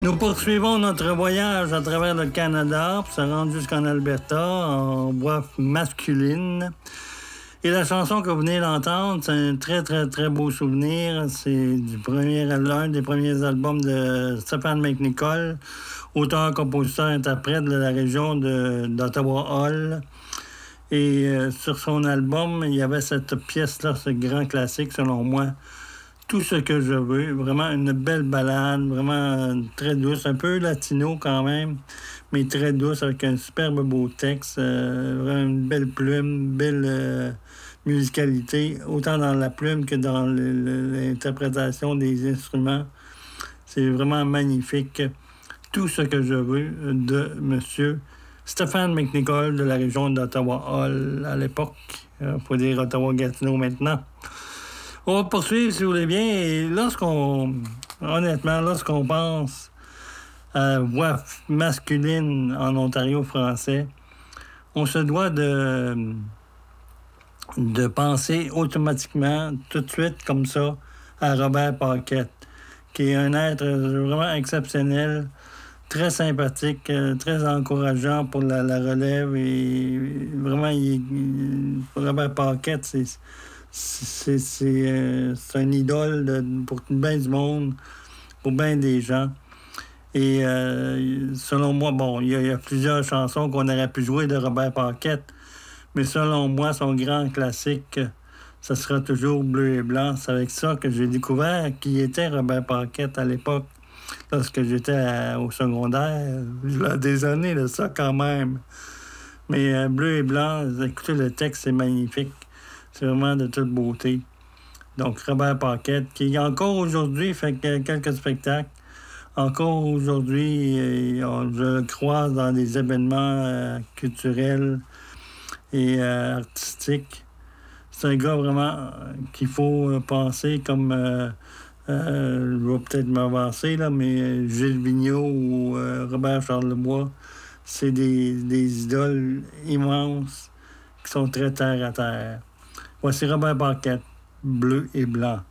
Nous poursuivons notre voyage à travers le Canada pour se rendre jusqu'en Alberta en voix masculine. Et la chanson que vous venez d'entendre, c'est un très, très, très beau souvenir. C'est l'un des premiers albums de Stephen McNichol, auteur, compositeur, interprète de la région d'Ottawa-Hull. Et sur son album, il y avait cette pièce-là, ce grand classique, selon moi, Tout ce que je veux. Vraiment une belle ballade, vraiment très douce, un peu latino quand même, mais très douce, avec un superbe beau texte, vraiment une belle plume, belle musicalité, autant dans la plume que dans l'interprétation des instruments. C'est vraiment magnifique. Tout ce que je veux de Monsieur Stephen McNichol de la région d'Ottawa-Hull à l'époque. Il faut dire Ottawa-Gatineau maintenant. On va poursuivre, si vous voulez bien. Et honnêtement, lorsqu'on pense à la voix masculine en Ontario français, on se doit de penser automatiquement, tout de suite, comme ça, à Robert Paquette, qui est un être vraiment exceptionnel, très sympathique, très encourageant pour la relève. Et vraiment, Robert Paquette, c'est un idole pour bien du monde, pour bien des gens. Et selon moi, bon, il y a plusieurs chansons qu'on aurait pu jouer de Robert Paquette, mais selon moi, son grand classique, ce sera toujours Bleu et Blanc. C'est avec ça que j'ai découvert qui était Robert Paquette à l'époque, lorsque j'étais au secondaire. Il y a des années de ça quand même. Mais Bleu et Blanc, écoutez, le texte, c'est magnifique. C'est vraiment de toute beauté. Donc, Robert Paquette, qui encore aujourd'hui fait quelques spectacles. Encore aujourd'hui, je le croise dans des événements culturels et artistiques. C'est un gars vraiment qu'il faut penser comme... je vais peut-être m'avancer, là, mais Gilles Vigneault ou Robert Charlebois, c'est des idoles immenses qui sont très terre à terre. Voici Robert Paquette, Bleu et Blanc.